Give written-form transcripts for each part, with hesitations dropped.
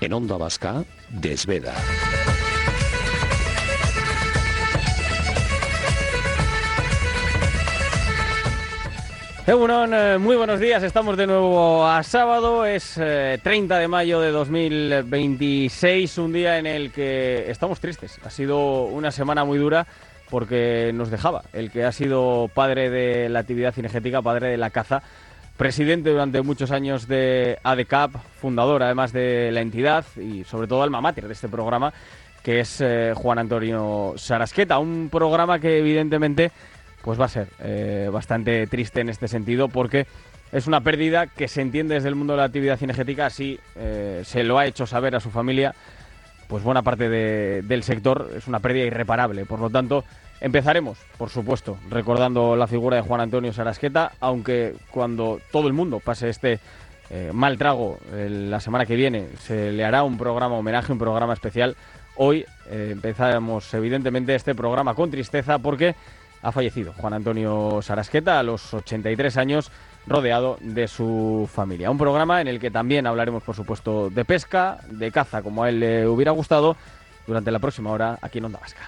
En Onda Vasca, Desveda. Egunon, muy buenos días, estamos de nuevo a sábado, es 30 de mayo de 2026, un día en el que estamos tristes. Ha sido una semana muy dura porque nos dejaba el que ha sido padre de la actividad cinegética, padre de la caza, presidente durante muchos años de ADCAP, fundador además de la entidad y sobre todo alma mater de este programa, que es Juan Antonio Sarasqueta, un programa que evidentemente pues va a ser bastante triste en este sentido porque es una pérdida que se entiende desde el mundo de la actividad cinegética, así se lo ha hecho saber a su familia, pues buena parte del sector, es una pérdida irreparable. Por lo tanto, empezaremos, por supuesto, recordando la figura de Juan Antonio Sarasqueta, aunque cuando todo el mundo pase este mal trago, la semana que viene se le hará un programa homenaje, un programa especial. Hoy empezamos evidentemente este programa con tristeza porque ha fallecido Juan Antonio Sarasqueta a los 83 años, rodeado de su familia. Un programa en el que también hablaremos, por supuesto, de pesca, de caza, como a él le hubiera gustado, durante la próxima hora aquí en Onda Vasca.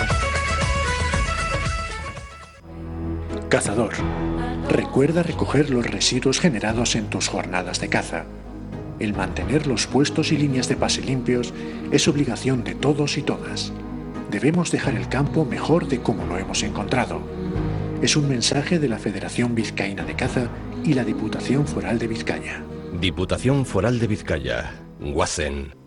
Cazador, recuerda recoger los residuos generados en tus jornadas de caza. El mantener los puestos y líneas de pase limpios es obligación de todos y todas. Debemos dejar el campo mejor de cómo lo hemos encontrado. Es un mensaje de la Federación Vizcaína de Caza y la Diputación Foral de Vizcaya. Diputación Foral de Vizcaya. Guasen.